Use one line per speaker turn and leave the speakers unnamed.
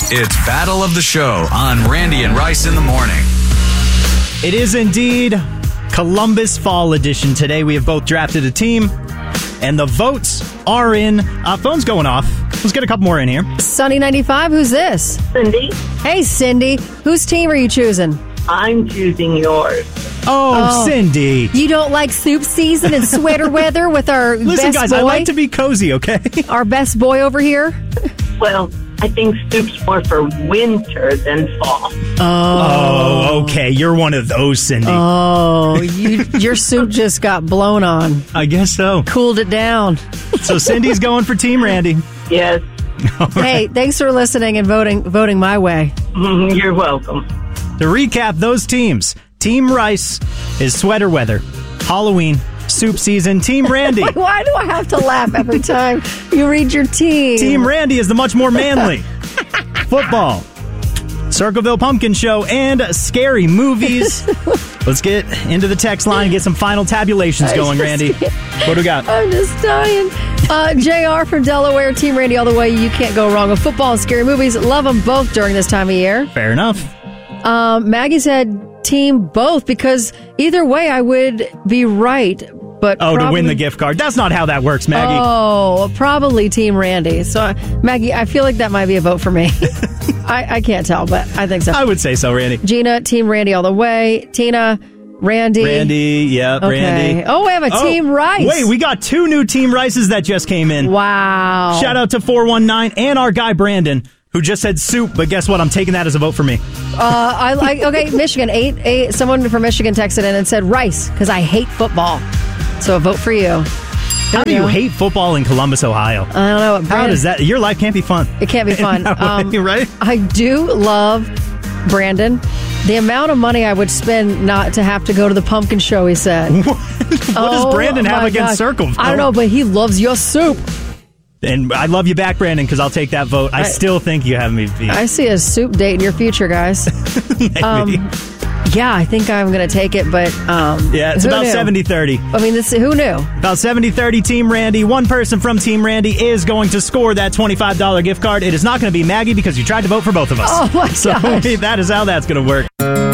It's Battle of the Show on Randy and Rice in the Morning.
It is indeed Columbus Fall Edition. Today we have both drafted a team, and the votes are in. Phone's going off. Let's get a couple more in here.
Sunny 95, who's this?
Cindy,
Hey, Cindy. Whose team are you choosing?
I'm choosing yours.
Oh, Cindy.
You don't like soup season and sweater weather with our
Listen,
best
guys,
boy?
I like to be cozy, okay?
Our best boy over here?
Well, I think soup's more for winter than fall.
Oh, okay. You're one of those, Cindy.
Oh, your soup just got blown on.
I guess so.
Cooled it down.
So Cindy's going for Team Randy.
Yes,
Hey, thanks for listening and voting my way.
you're welcome.
To recap those teams, Team Rice is sweater weather, Halloween, soup season. Team Randy.
Why do I have to laugh every time you read your team?
Team Randy is the much more manly football, Circleville Pumpkin Show, and scary movies. Let's get into the text line and get some final tabulations going, Randy. What do we got?
I'm just dying. JR from Delaware, Team Randy all the way. You can't go wrong with football and scary movies. Love them both during this time of year.
Fair enough.
Maggie said team both because either way I would be right. But
to win the gift card. That's not how that works, Maggie.
Oh, probably Team Randy. So, Maggie, I feel like that might be a vote for me. I can't tell, but I think so.
I would say so, Randy.
Gina, Team Randy all the way. Tina, Randy.
Randy, yep,
Okay.
Randy.
Oh, we have a Team Rice.
Wait, we got 2 new Team Rices that just came in.
Wow.
Shout out to 419 and our guy Brandon, who just said soup, but guess what? I'm taking that as a vote for me.
I like, okay, Michigan. Eight. Someone from Michigan texted in and said Rice because I hate football. So a vote for you.
How do you hate football in Columbus, Ohio?
I don't know.
How does that? Your life can't be fun.
It can't be fun.
In that way, right?
I do love Brandon. The amount of money I would spend not to have to go to the pumpkin show, he said.
What does Brandon have
my
against
gosh.
Circle?
I don't know, but he loves your soup.
And I love you back, Brandon, because I'll take that vote. I still think you have me beat.
I see a soup date in your future, guys.
Maybe.
Yeah, I think I'm going to take it, but
Yeah, it's
who
about
knew?
70-30.
I mean, who knew?
About 70-30 Team Randy. One person from Team Randy is going to score that $25 gift card. It is not going to be Maggie because you tried to vote for both of us.
Oh, my
So
gosh.
that is how that's going to work.